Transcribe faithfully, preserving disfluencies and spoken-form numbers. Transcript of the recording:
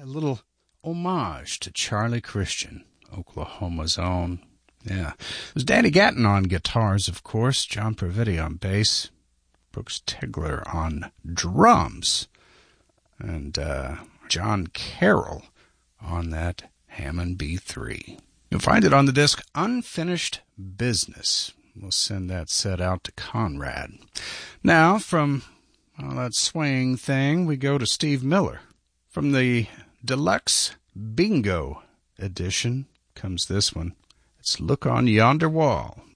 A little homage to Charlie Christian, Oklahoma's own. Yeah. It was Danny Gatton on guitars, of course, John Previti on bass, Brooks Tigler on drums, and uh, John Carroll on that Hammond B three. You'll find it on the disc Unfinished Business. We'll send that set out to Conrad. Now, from well, that swing thing, we go to Steve Miller. From the Deluxe Bingo edition comes this one. It's Look on Yonder Wall.